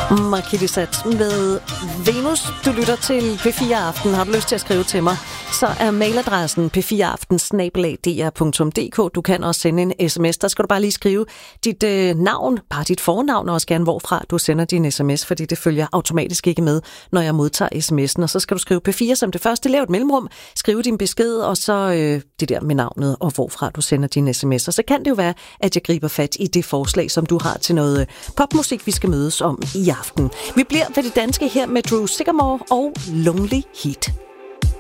Markilisat med Venus. Du lytter til P4 Aften. Har du lyst til at skrive til mig, så er mailadressen p4aften@dr.dk. Du kan også sende en sms. Der skal du bare lige skrive dit navn, bare dit fornavn, og også gerne hvorfra du sender din sms, fordi det følger automatisk ikke med, når jeg modtager sms'en. Og så skal du skrive P4 som det første. Lav et mellemrum, skrive din besked, og så det der med navnet, og hvorfra du sender din sms. Og så kan det jo være, at jeg griber fat i det forslag, som du har til noget popmusik, vi skal mødes om i aften. Vi bliver ved det danske her med Drew Sycamore og Lonely Heat.